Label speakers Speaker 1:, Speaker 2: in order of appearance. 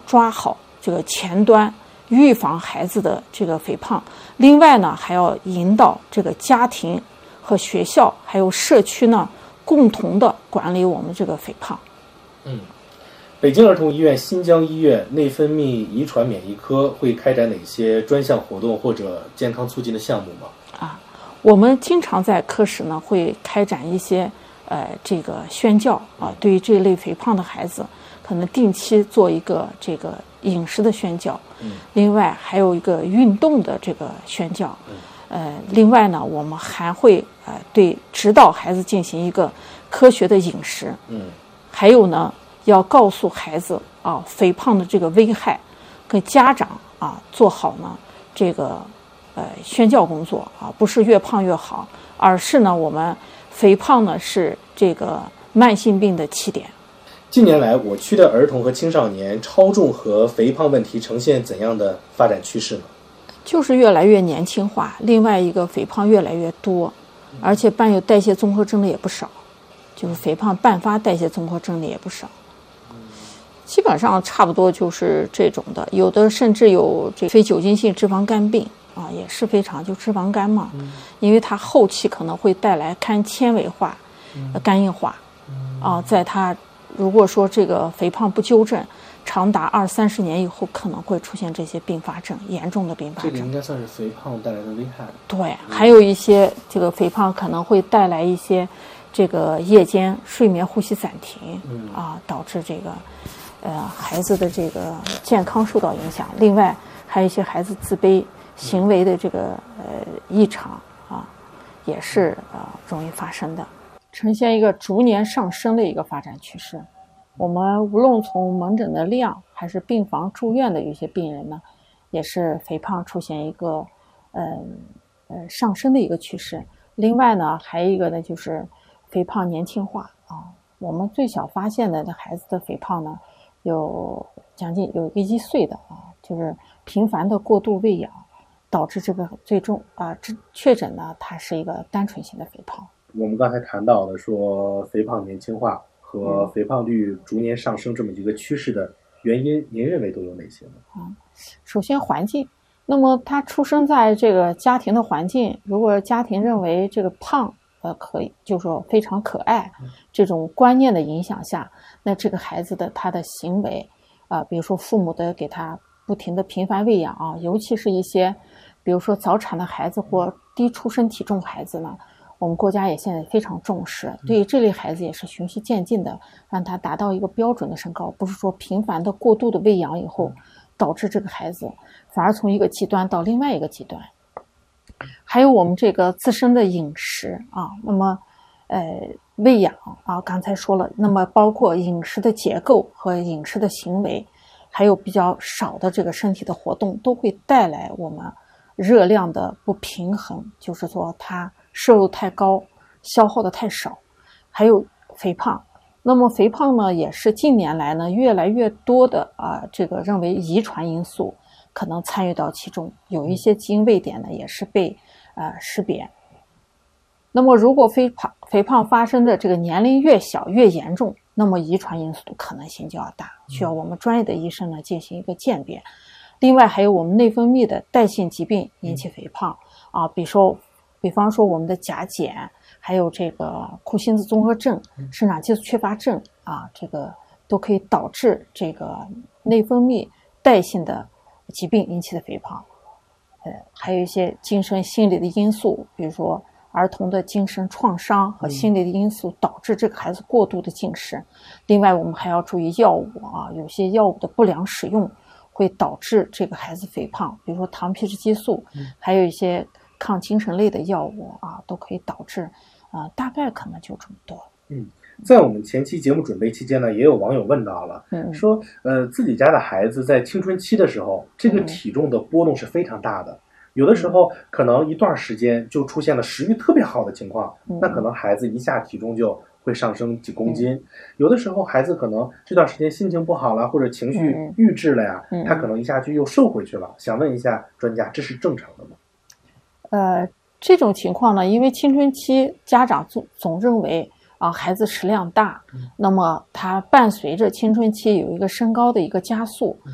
Speaker 1: 抓好这个前端，预防孩子的这个肥胖。另外呢，还要引导这个家庭和学校还有社区呢，共同的管理我们这个肥胖。
Speaker 2: 北京儿童医院新疆医院内分泌遗传免疫科会开展哪些专项活动或者健康促进的项目吗？
Speaker 1: 我们经常在科室呢会开展一些这个宣教对于这一类肥胖的孩子，可能定期做一个这个饮食的宣教，另外还有一个运动的这个宣教，另外呢，我们还会对指导孩子进行一个科学的饮食，还有呢，要告诉孩子肥胖的这个危害，跟家长做好呢这个宣教工作不是越胖越好，而是呢我们肥胖呢是这个慢性病的起点。
Speaker 2: 近年来，我区的儿童和青少年超重和肥胖问题呈现怎样的发展趋势呢？
Speaker 1: 就是越来越年轻化，另外一个肥胖越来越多，而且伴有代谢综合征的也不少，就是肥胖伴发代谢综合征的也不少。基本上差不多就是这种的，有的甚至有这非酒精性脂肪肝病也是非常就脂肪肝嘛，因为它后期可能会带来肝纤维化、肝硬化在它如果说这个肥胖不纠正，长达20-30年以后可能会出现这些并发症，严重的并发症。
Speaker 2: 这个应该算是肥胖带来的危害。
Speaker 1: 对，还有一些这个肥胖可能会带来一些这个夜间睡眠呼吸暂停导致这个孩子的这个健康受到影响。另外还有一些孩子自卑行为的这个异常也是容易发生的，呈现一个逐年上升的一个发展趋势。我们无论从门诊的量还是病房住院的有些病人呢，也是肥胖出现一个上升的一个趋势。另外呢，还有一个呢就是肥胖年轻化我们最小发现的孩子的肥胖呢，有将近有一个1岁的就是频繁的过度喂养，导致这个最终确诊呢，它是一个单纯性的肥胖。
Speaker 2: 我们刚才谈到了说肥胖年轻化和肥胖率逐年上升这么一个趋势的原因，您认为都有哪些呢？
Speaker 1: 首先环境，那么他出生在这个家庭的环境，如果家庭认为这个胖可以就是说非常可爱这种观念的影响下，那这个孩子的他的行为比如说父母的给他不停的频繁喂养尤其是一些比如说早产的孩子或低出生体重孩子呢，我们国家也现在非常重视，对于这类孩子也是循序渐进的让他达到一个标准的身高，不是说频繁的过度的喂养以后导致这个孩子反而从一个极端到另外一个极端。还有我们这个自身的饮食那么喂养刚才说了，那么包括饮食的结构和饮食的行为，还有比较少的这个身体的活动，都会带来我们热量的不平衡，就是说它摄入太高，消耗的太少，还有肥胖。那么肥胖呢，也是近年来呢越来越多的这个认为遗传因素可能参与到其中，有一些基因位点呢也是被识别。那么如果肥胖发生的这个年龄越小越严重，那么遗传因素的可能性就要大，需要我们专业的医生呢进行一个鉴别。另外还有我们内分泌的代谢疾病引起肥胖比方说我们的甲减，还有这个库欣子综合症、生长激素缺乏症这个都可以导致这个内分泌代谢的疾病引起的肥胖。还有一些精神心理的因素，比如说儿童的精神创伤和心理的因素导致这个孩子过度的进食。另外我们还要注意药物有些药物的不良使用会导致这个孩子肥胖，比如说糖皮质激素还有一些抗精神类的药物都可以导致大概可能就这么多。
Speaker 2: 在我们前期节目准备期间呢，也有网友问到了说自己家的孩子在青春期的时候这个体重的波动是非常大的，有的时候可能一段时间就出现了食欲特别好的情况，那可能孩子一下体重就会上升几公斤。有的时候孩子可能这段时间心情不好了，或者情绪郁滞了呀，他可能一下就又瘦回去了。想问一下专家，这是正常的吗？
Speaker 1: 这种情况呢，因为青春期家长总认为孩子食量大，那么它伴随着青春期有一个身高的一个加速，